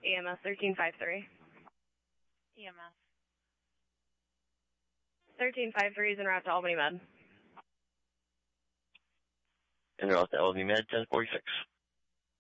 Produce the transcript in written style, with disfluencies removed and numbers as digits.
EMS 1353. EMS. 1353 is en route to Albany Med. En route to Albany Med, 1046.